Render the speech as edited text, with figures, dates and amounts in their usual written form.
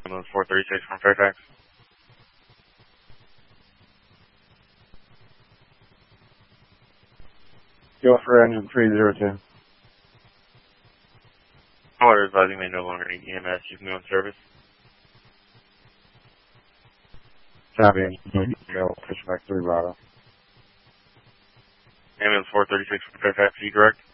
Ambulance 436 from Fairfax. Go for engine 302. Caller advising they no longer need EMS. You can go on service. Copy engine 302. Push back 3 Bravo. Ambulance 436 from Fairfax, are you correct?